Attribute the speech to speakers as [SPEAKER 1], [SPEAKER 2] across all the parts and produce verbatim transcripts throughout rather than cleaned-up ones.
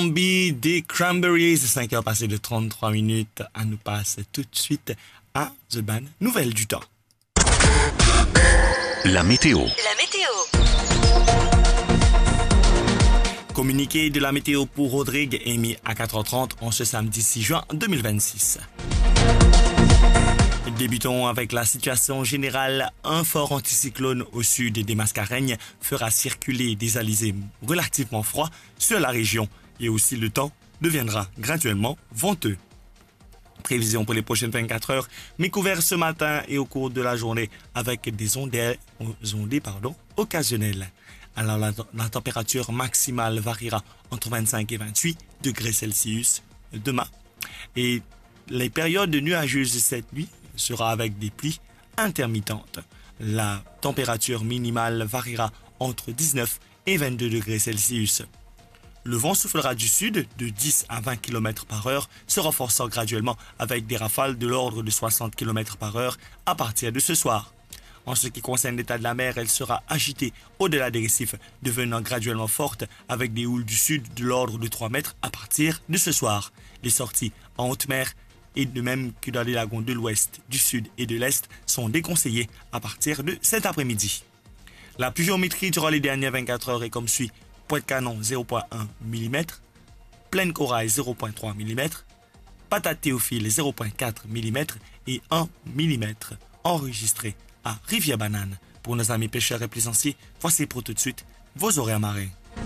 [SPEAKER 1] Zombie des Cranberries, cinq heures passées de trente-trois minutes. À nous passe tout de suite à The Band, nouvelle du temps.
[SPEAKER 2] La météo.
[SPEAKER 3] La météo.
[SPEAKER 1] Communiqué de la météo pour Rodrigue émis à quatre heures trente en ce samedi six juin deux mille vingt-six. Débutons avec la situation générale. Un fort anticyclone au sud des Mascareignes fera circuler des alizés relativement froids sur la région et aussi le temps deviendra graduellement venteux. Prévision pour les prochaines vingt-quatre heures, mais couvert ce matin et au cours de la journée avec des ondées, ondées pardon, occasionnelles. Alors la, la température maximale variera entre vingt-cinq et vingt-huit degrés Celsius demain. Et les périodes nuageuses cette nuit sera avec des pluies intermittentes. La température minimale variera entre dix-neuf et vingt-deux degrés Celsius. Le vent soufflera du sud de dix à vingt kilomètres par heure, se renforçant graduellement avec des rafales de l'ordre de soixante kilomètres par heure à partir de ce soir. En ce qui concerne l'état de la mer, elle sera agitée au-delà des récifs, devenant graduellement forte avec des houles du sud de l'ordre de trois mètres à partir de ce soir. Les sorties en haute mer et de même que dans les lagons de l'ouest, du sud et de l'est sont déconseillées à partir de cet après-midi. La pluviométrie durant les dernières vingt-quatre heures est comme suit. Pointe-Canon zéro virgule un millimètres, Plaine Corail zéro virgule trois millimètres, Patate Théophile zéro virgule quatre millimètres et un millimètre enregistrés à Rivière-Banane. Pour nos amis pêcheurs et plaisanciers, voici pour tout de suite vos horaires marins.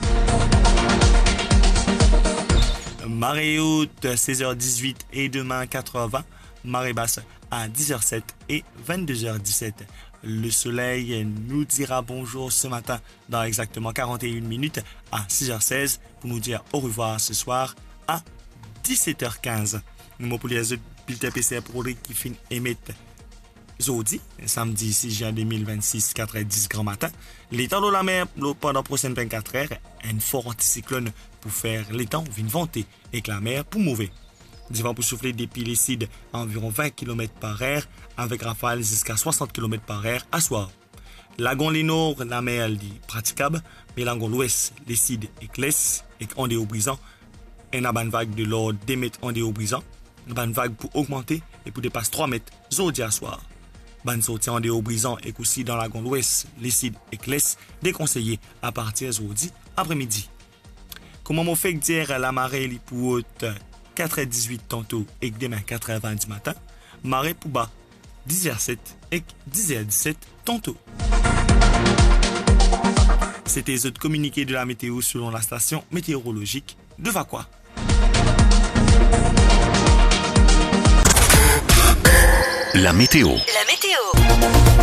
[SPEAKER 1] Marée haute seize heures dix-huit et demain quatre heures vingt, marée basse à dix heures sept et vingt-deux heures dix-sept. Le soleil nous dira bonjour ce matin dans exactement quarante et une minutes à six heures seize pour nous dire au revoir ce soir à dix-sept heures quinze. Nous pour les autres bulletins P C R pour les qui finissent émettre Zodi, samedi six juin deux mille vingt-six, quatre heures dix grand matin. L'état de la mer pendant les prochaines vingt-quatre heures, un fort anticyclone pour faire l'étang vient venter et que la mer pour mouver. Du vent pour souffler des pylicides à environ vingt kilomètres par heure avec rafales jusqu'à soixante kilomètres par heure à soir. Lagon les nord, la mer est praticable, mais lagon l'ouest, les cides et clés et en déo brisant, et la bonne vague de l'ordre des mètres en déo brisant, la bonne vague pour augmenter et pour dépasser trois mètres zodi à soir. Bonne sortie en déo brisant et aussi dans lagon l'ouest, les cides et clés déconseillés à partir zodi après-midi. Comment m'en fait dire la marée est pour haute quatre heures dix-huit tantôt et demain quatre heures vingt du matin, marée pour bas dix heures sept et dix heures dix-sept tantôt. C'était les autres communiqués de la météo selon la station météorologique de Vaqua.
[SPEAKER 2] La météo.
[SPEAKER 3] La météo.